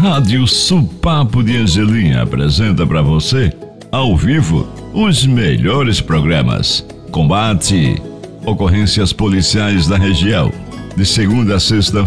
Rádio Supapo de Angelim apresenta para você, ao vivo, os melhores programas. Combate, ocorrências policiais da região, de segunda a sexta